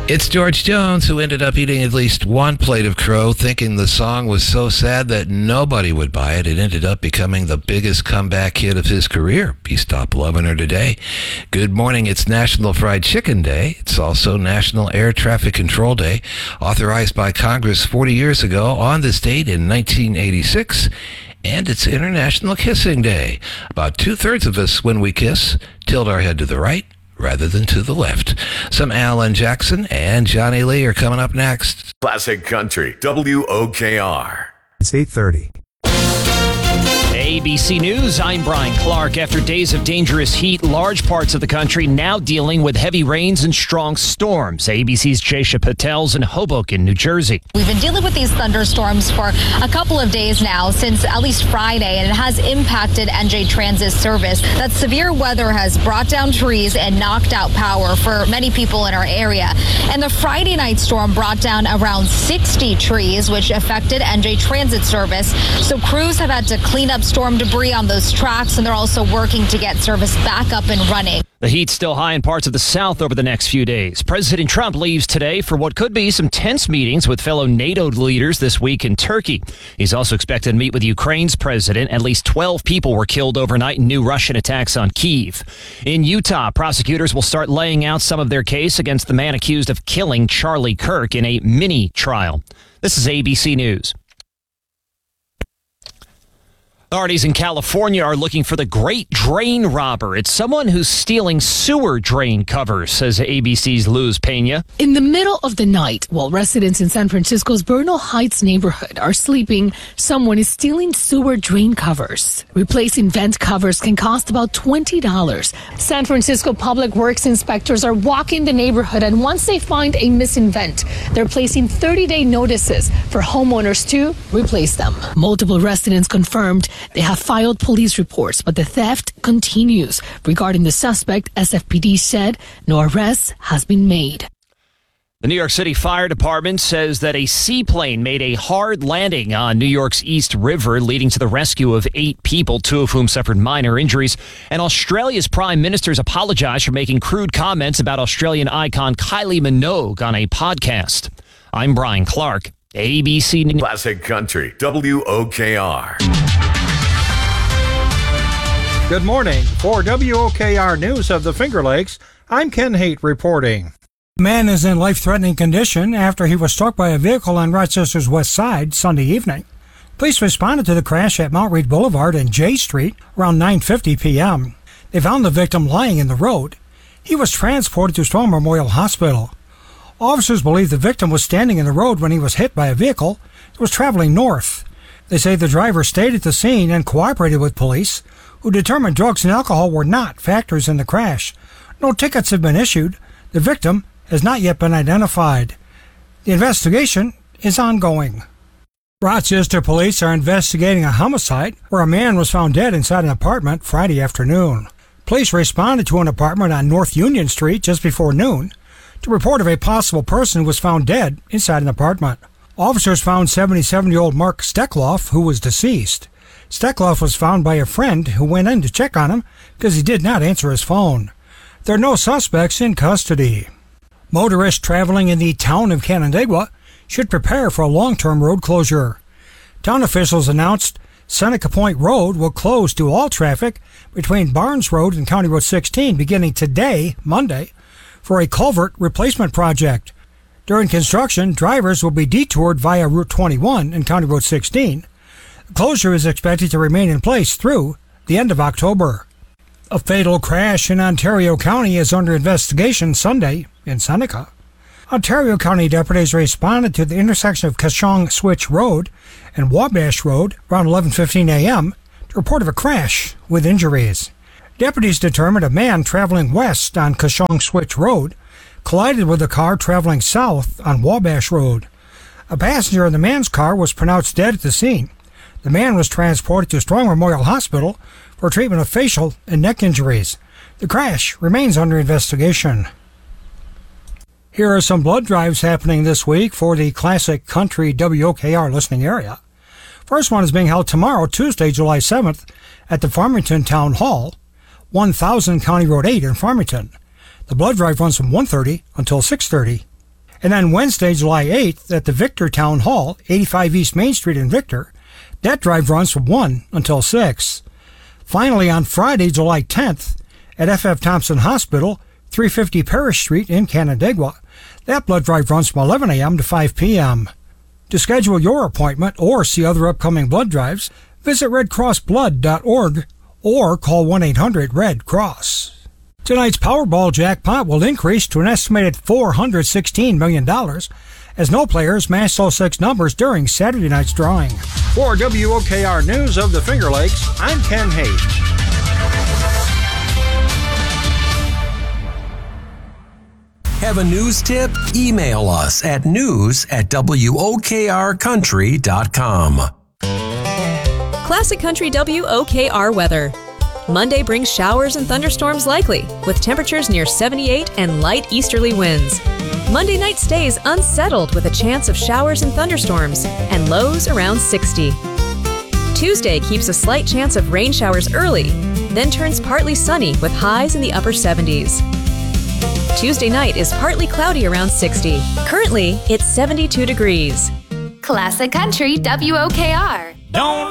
It's George Jones, who ended up eating at least one plate of crow, thinking the song was so sad that nobody would buy it. It ended up becoming the biggest comeback hit of his career. He stopped loving her today. Good morning. It's National Fried Chicken Day. It's also National Air Traffic Control Day, authorized by Congress 40 years ago on this date in 1986. And it's International Kissing Day. About 2/3 of us, when we kiss, tilt our head to the right rather than to the left. Some Alan Jackson and Johnny Lee are coming up next. Classic Country, WOKR. It's 8:30. ABC News, I'm Brian Clark. After days of dangerous heat, large parts of the country now dealing with heavy rains and strong storms. ABC's Jaysha Patel's in Hoboken, New Jersey. We've been dealing with these thunderstorms for a couple of days now, since at least Friday, and it has impacted NJ Transit service. That severe weather has brought down trees and knocked out power for many people in our area. And the Friday night storm brought down around 60 trees, which affected NJ Transit service. So crews have had to clean up storm debris on those tracks, and they're also working to get service back up and running. The heat's still high in parts of the South over the next few days. President Trump leaves today for what could be some tense meetings with fellow NATO leaders this week in Turkey. He's also expected to meet with Ukraine's president. At least 12 people were killed overnight in new Russian attacks on Kyiv. In Utah, prosecutors will start laying out some of their case against the man accused of killing Charlie Kirk in a mini trial. This is ABC News. Authorities in California are looking for the Great Drain Robber. It's someone who's stealing sewer drain covers, says ABC's Luz Pena. In the middle of the night, while residents in San Francisco's Bernal Heights neighborhood are sleeping, someone is stealing sewer drain covers. Replacing vent covers can cost about $20. San Francisco Public Works inspectors are walking the neighborhood, and once they find a missing vent, they're placing 30-day notices for homeowners to replace them. Multiple residents confirmed they have filed police reports, but the theft continues. Regarding the suspect, SFPD said no arrest has been made. The New York City Fire Department says that a seaplane made a hard landing on New York's East River, leading to the rescue of 8 people, 2 of whom suffered minor injuries. And Australia's Prime Minister's apologized for making crude comments about Australian icon Kylie Minogue on a podcast. I'm Brian Clark, ABC News. Classic Country, WOKR. Good morning. For WOKR News of the Finger Lakes, I'm Ken Haight reporting. A man is in life-threatening condition after he was struck by a vehicle on Rochester's west side Sunday evening. Police responded to the crash at Mount Read Boulevard and J Street around 9:50 p.m. They found the victim lying in the road. He was transported to Strong Memorial Hospital. Officers believe the victim was standing in the road when he was hit by a vehicle that was traveling north. They say the driver stayed at the scene and cooperated with police, who determined drugs and alcohol were not factors in the crash. No tickets have been issued. The victim has not yet been identified. The investigation is ongoing. Rochester police are investigating a homicide where a man was found dead inside an apartment Friday afternoon. Police responded to an apartment on North Union Street just before noon to report of a possible person who was found dead inside an apartment. Officers found 77-year-old Mark Steckloff, who was deceased. Steckloff was found by a friend who went in to check on him because he did not answer his phone. There are no suspects in custody. Motorists traveling in the town of Canandaigua should prepare for a long-term road closure. Town officials announced Seneca Point Road will close to all traffic between Barnes Road and County Road 16 beginning today, Monday, for a culvert replacement project. During construction, drivers will be detoured via Route 21 and County Road 16. The closure is expected to remain in place through the end of October. A fatal crash in Ontario County is under investigation Sunday in Seneca. Ontario County deputies responded to the intersection of Kashong Switch Road and Wabash Road around 11:15 a.m. to report of a crash with injuries. Deputies determined a man traveling west on Kashong Switch Road collided with a car traveling south on Wabash Road. A passenger in the man's car was pronounced dead at the scene. The man was transported to Strong Memorial Hospital for treatment of facial and neck injuries. The crash remains under investigation. Here are some blood drives happening this week for the Classic Country WOKR listening area. First one is being held tomorrow, Tuesday, July 7th, at the Farmington Town Hall, 1000 County Road 8 in Farmington. The blood drive runs from 1:30 until 6:30 And on Wednesday, July 8th, at the Victor Town Hall, 85 East Main Street in Victor, that drive runs from 1 until 6. Finally, on Friday, July 10th, at F.F. Thompson Hospital, 350 Parish Street in Canandaigua, that blood drive runs from 11 a.m. to 5 p.m. To schedule your appointment or see other upcoming blood drives, visit redcrossblood.org or call 1-800-RED-CROSS. Tonight's Powerball jackpot will increase to an estimated $416 million as no players match those 6 numbers during Saturday night's drawing. For WOKR News of the Finger Lakes, I'm Ken Haight. Have a news tip? Email us at news@wokrcountry.com. Classic Country WOKR weather. Monday brings showers and thunderstorms likely, with temperatures near 78 and light easterly winds. Monday night stays unsettled with a chance of showers and thunderstorms, and lows around 60. Tuesday keeps a slight chance of rain showers early, then turns partly sunny with highs in the upper 70s. Tuesday night is partly cloudy around 60. Currently, it's 72 degrees. Classic Country WOKR. Don't